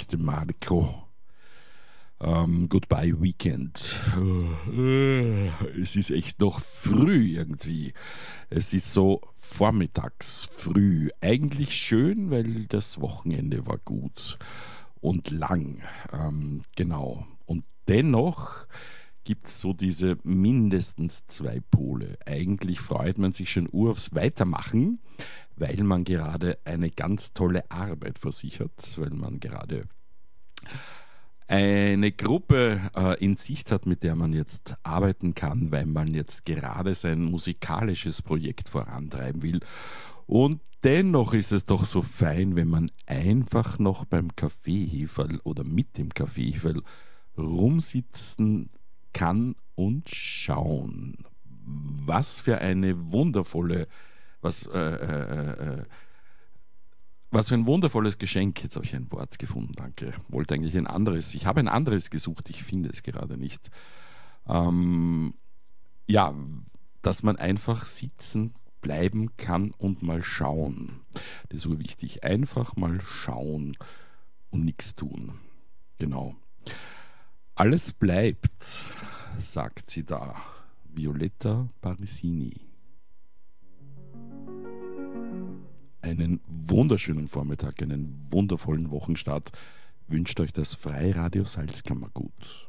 möchte Marco. Goodbye Weekend. Es ist echt noch früh irgendwie. Es ist so vormittags früh. Eigentlich schön, weil das Wochenende war gut und lang. Genau. Und dennoch gibt es so diese mindestens zwei Pole. Eigentlich freut man sich schon aufs Weitermachen, weil man gerade eine ganz tolle Arbeit vor sich hat, weil man gerade eine Gruppe in Sicht hat, mit der man jetzt arbeiten kann, weil man jetzt gerade sein musikalisches Projekt vorantreiben will. Und dennoch ist es doch so fein, wenn man einfach noch beim Kaffeeheferl oder mit dem Kaffeeheferl rumsitzen kann und schauen. Was für eine wundervolle, was, äh, äh, äh, was für ein wundervolles Geschenk, jetzt habe ich ein Wort gefunden, danke. Wollte eigentlich ein anderes, ich habe ein anderes gesucht, ich finde es gerade nicht. Ähm, ja, dass man einfach sitzen bleiben kann und mal schauen. Das ist so wichtig. Einfach mal schauen und nichts tun. Genau. Alles bleibt, sagt sie da. Violetta Parisini. Einen wunderschönen Vormittag, einen wundervollen Wochenstart wünscht euch das Freiradio Salzkammergut.